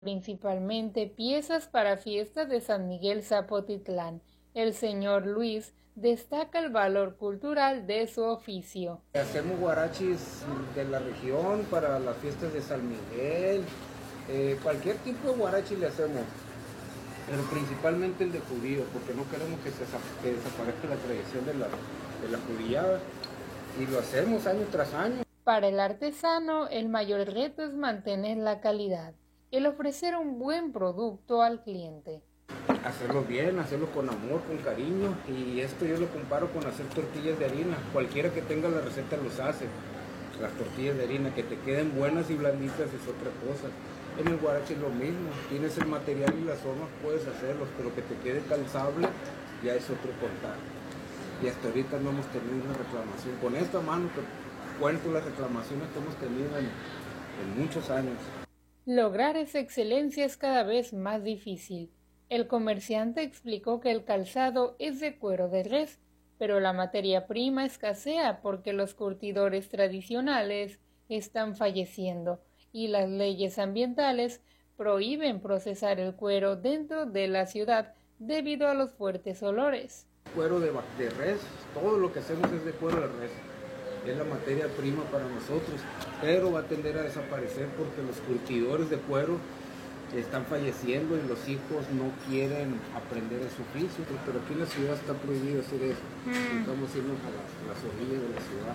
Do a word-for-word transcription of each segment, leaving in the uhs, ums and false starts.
principalmente piezas para fiestas de San Miguel Zapotitlán. El señor Luis destaca el valor cultural de su oficio. Hacemos guarachis de la región para las fiestas de San Miguel, eh, cualquier tipo de guarachi le hacemos, pero principalmente el de judío, porque no queremos que, se, que desaparezca la tradición de la, de la judillada, y lo hacemos año tras año. Para el artesano, el mayor reto es mantener la calidad, el ofrecer un buen producto al cliente. Hacerlo bien, hacerlo con amor, con cariño, y esto yo lo comparo con hacer tortillas de harina. Cualquiera que tenga la receta los hace. Las tortillas de harina, que te queden buenas y blanditas es otra cosa. En el guarachi es lo mismo, tienes el material y las formas, puedes hacerlos, pero que te quede calzable ya es otro contar. Y hasta ahorita no hemos tenido una reclamación. Con esta mano te cuento las reclamaciones que hemos tenido en, en muchos años. Lograr esa excelencia es cada vez más difícil. El comerciante explicó que el calzado es de cuero de res, pero la materia prima escasea porque los curtidores tradicionales están falleciendo y las leyes ambientales prohíben procesar el cuero dentro de la ciudad debido a los fuertes olores. Cuero de, de res, todo lo que hacemos es de cuero de res, es la materia prima para nosotros, pero va a tender a desaparecer porque los curtidores de cuero están falleciendo y los hijos no quieren aprender ese oficio, pero aquí en la ciudad está prohibido hacer eso. Mm. Estamos yendo a las, las orillas de la ciudad.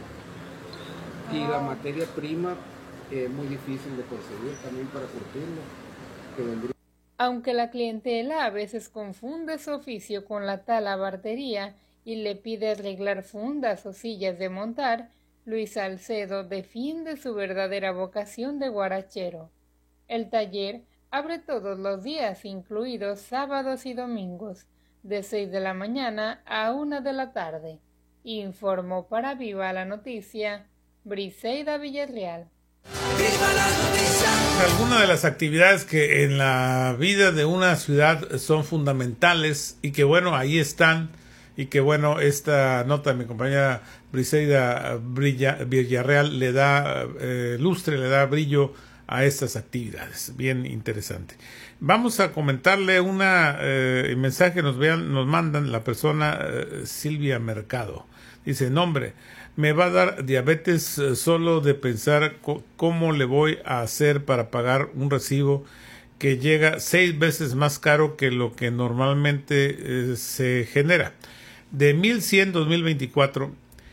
Y oh. La materia prima es muy difícil de conseguir también para curtirlo. Que vendría... Aunque la clientela a veces confunde su oficio con la talabartería y le pide arreglar fundas o sillas de montar, Luis Salcedo defiende su verdadera vocación de guarachero. El taller abre todos los días, incluidos sábados y domingos, de seis de la mañana a una de la tarde. Informó para Viva la Noticia, Briseida Villarreal. ¡Viva la noticia! Algunas de las actividades que en la vida de una ciudad son fundamentales y que bueno, ahí están, y que bueno, esta nota de mi compañera Briseida Villarreal le da eh, lustre, le da brillo a estas actividades. Bien interesante. Vamos a comentarle una eh, mensaje que nos vean, nos mandan la persona eh, Silvia Mercado. Dice, nombre, me va a dar diabetes eh, solo de pensar cómo le voy a hacer para pagar un recibo que llega seis veces más caro que lo que normalmente eh, se genera. De mil cien dos mil veinticuatro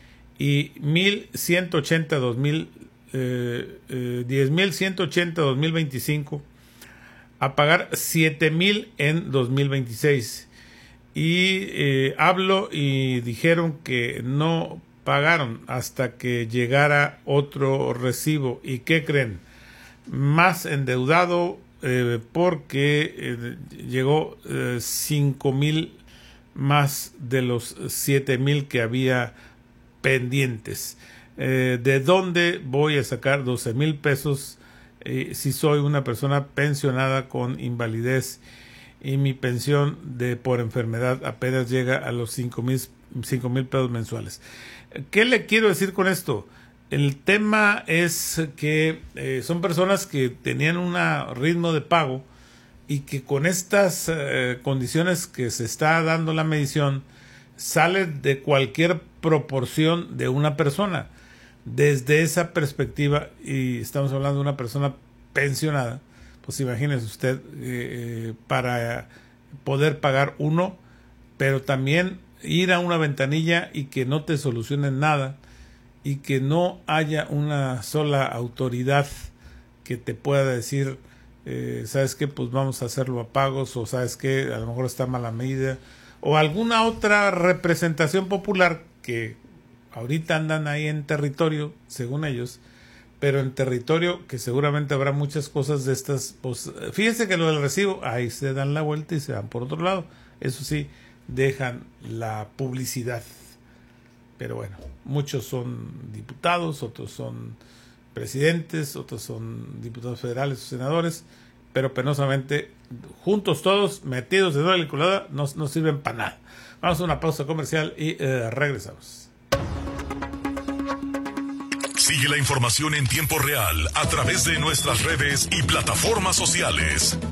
y mil ciento ochenta dos mil Eh, eh, diez mil ciento ochenta dos mil veinticinco a pagar siete mil en dos mil veintiséis y eh, hablo y dijeron que no pagaron hasta que llegara otro recibo. ¿Y qué creen? Más endeudado eh, porque eh, llegó eh, cinco mil más de los siete mil que había pendientes. Eh, ¿De dónde voy a sacar doce mil pesos eh, si soy una persona pensionada con invalidez y mi pensión de por enfermedad apenas llega a los cinco mil pesos mensuales? ¿Qué le quiero decir con esto? El tema es que eh, son personas que tenían un ritmo de pago y que con estas eh, condiciones que se está dando la medición sale de cualquier proporción de una persona. Desde esa perspectiva, y estamos hablando de una persona pensionada, pues imagínese usted, eh, para poder pagar uno, pero también ir a una ventanilla y que no te solucionen nada y que no haya una sola autoridad que te pueda decir, eh, ¿sabes qué? Pues vamos a hacerlo a pagos, o ¿sabes qué? A lo mejor está mala medida, o alguna otra representación popular que ahorita andan ahí en territorio, según ellos, pero en territorio que seguramente habrá muchas cosas de estas. Pues fíjense que lo del recibo, ahí se dan la vuelta y se van por otro lado. Eso sí, dejan la publicidad. Pero bueno, muchos son diputados, otros son presidentes, otros son diputados federales o senadores, pero penosamente, juntos todos, metidos en una licuadora, no, no sirven para nada. Vamos a una pausa comercial y eh, regresamos. Sigue la información en tiempo real a través de nuestras redes y plataformas sociales.